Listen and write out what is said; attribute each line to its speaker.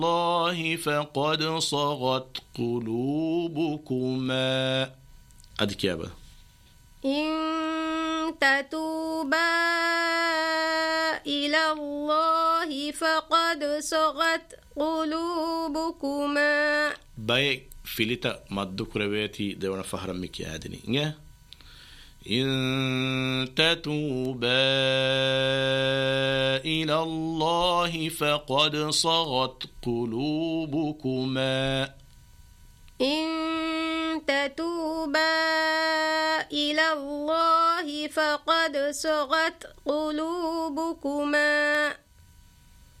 Speaker 1: الله فقد صغت قلوبكما. أديك يا أبا.
Speaker 2: إن تتوبا إلى الله فقد صغت قلوبكما.
Speaker 1: باي فيلتا مدك رويتي دون فهرم مكيادني إنه إن تتوبا إلى الله فقد صغت قلوبكما.
Speaker 2: إن تتوبا إلى الله فقد صغت قلوبكما.